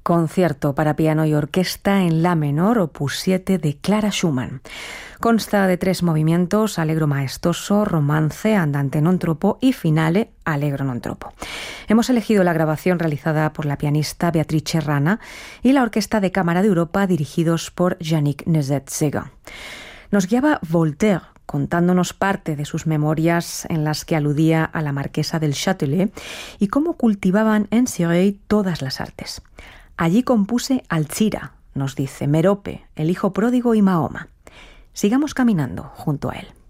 Concierto para piano y orquesta en la menor, opus 7 de Clara Schumann. Consta de 3 movimientos: allegro maestoso, romance, andante non troppo y finale, allegro non troppo. Hemos elegido la grabación realizada por la pianista Beatrice Rana y la Orquesta de Cámara de Europa, dirigidos por Yannick Nézet-Séguin. Nos guiaba Voltaire, contándonos parte de sus memorias en las que aludía a la marquesa del Châtelet y cómo cultivaban en Cirey todas las artes. Allí compuse Alzira, nos dice, Merope, el hijo pródigo y Mahoma. Sigamos caminando junto a él.